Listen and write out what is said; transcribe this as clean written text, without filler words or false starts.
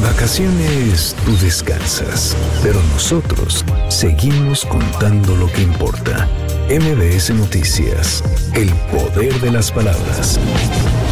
vacaciones tú descansas, pero nosotros seguimos contando lo que importa. MBS Noticias, el poder de las palabras.